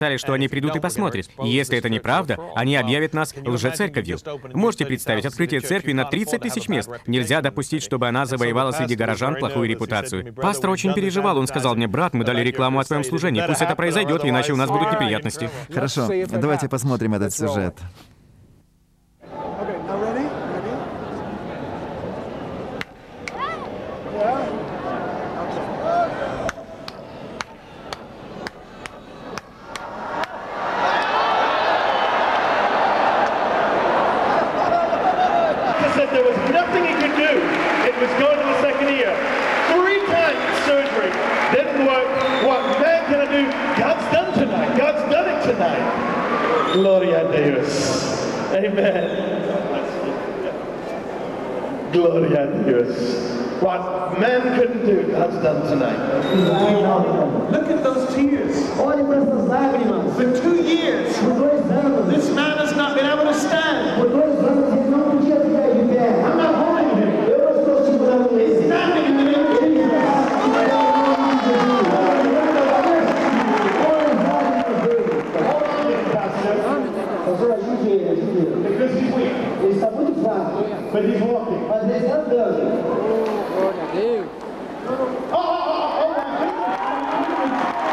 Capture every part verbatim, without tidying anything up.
сказали, что они придут и посмотрят. И если это неправда, они объявят нас лжецерковью. Можете представить открытие церкви на тридцать тысяч мест? Нельзя допустить, чтобы она завоевала среди горожан плохую репутацию. Пастор очень переживал, он сказал мне: брат, мы дали рекламу о твоем служении, пусть это произойдет, иначе у нас будут неприятности. Хорошо, давайте посмотрим этот сюжет. There was nothing he could do. It was going to the second ear. Three times surgery didn't work. What man can I do? God's done tonight. God's done it tonight. Gloria a Deus. Amen. Gloria a Deus. What man couldn't do, God's done tonight. Look at those tears. Olhe para essas lágrimas. For two years, Por dois anos. this man has not been able to stand. Por dois anos ele não podia ficar de pé. I'm not holding him. Eu não estou segurando ele. Standing in the name of Jesus. Pastor, ajude ele, ajude ele. Because he's weak. Ele está muito fraco, But he's walking. mas ele está andando. Glória a Deus. Oh, oh, oh, oh, my goodness.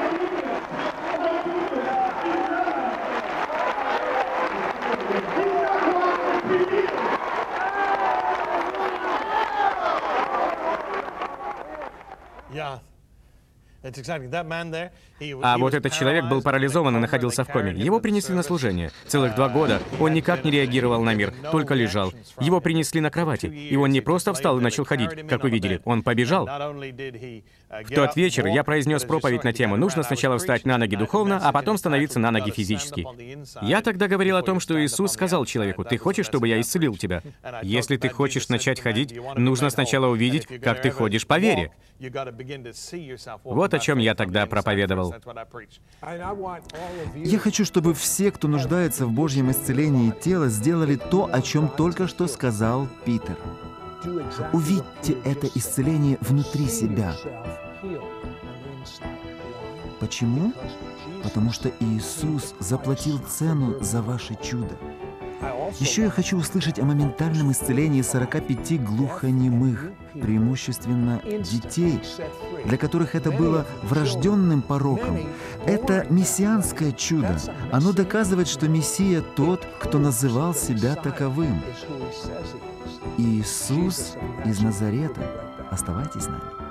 Yeah. It's exciting. That man there, he, А he вот was этот человек был paralyzed, парализован и and they находился в коме. carried him Его to the принесли на service. служение. Целых два года он никак не реагировал на мир, только лежал. Его принесли на кровати, и он не просто встал и начал ходить, как вы видели, он побежал. В тот вечер я произнес проповедь на тему «Нужно сначала встать на ноги духовно, а потом становиться на ноги физически». Я тогда говорил о том, что Иисус сказал человеку: «Ты хочешь, чтобы я исцелил тебя? Если ты хочешь начать ходить, нужно сначала увидеть, как ты ходишь по вере». Вот о чем я тогда проповедовал. Я хочу, чтобы все, кто нуждается в Божьем исцелении тела, сделали то, о чем только что сказал Питер. Увидьте это исцеление внутри себя. Почему? Потому что Иисус заплатил цену за ваше чудо. Еще я хочу услышать о моментальном исцелении сорока пяти глухонемых, преимущественно детей, для которых это было врожденным пороком. Это мессианское чудо. Оно доказывает, что Мессия тот, кто называл себя таковым. Иисус из Назарета. Оставайтесь с нами.